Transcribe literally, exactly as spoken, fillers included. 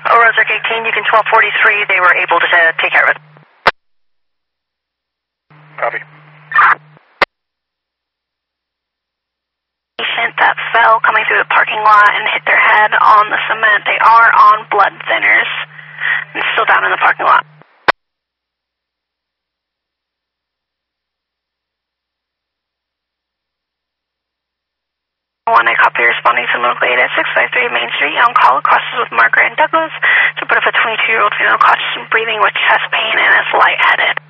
Oh, Rosark eighteen, you can twelve forty-three. They were able to uh, take care of it. Copy. Patient that fell coming through the parking lot and hit their head on the cement. They are on blood thinners and still down in the parking lot. One, I copy responding to local eight at six five three Main Street. On call crosses with Margaret and Douglas. To put up a twenty-two-year-old female conscious and breathing with chest pain and is lightheaded.